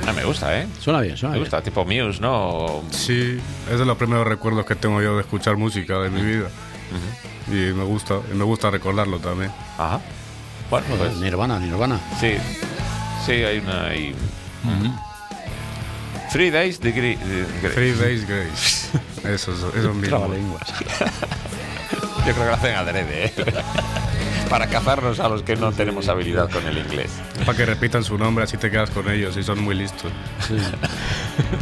Me gusta, ¿eh? Suena bien. Me gusta, tipo Muse, ¿no? Sí, es de los primeros recuerdos que tengo yo de escuchar música de mi vida. Y me gusta recordarlo también. Ajá. Bueno, pues Nirvana. sí, hay una ahí. 3 Days de Grace. 3 Days Grace. Eso mismo. Trabalenguas. Yo creo que lo hacen adrede, ¿eh? Para cazarnos a los que no tenemos habilidad con el inglés. Para que repitan su nombre, así te quedas con ellos y son muy listos. Sí.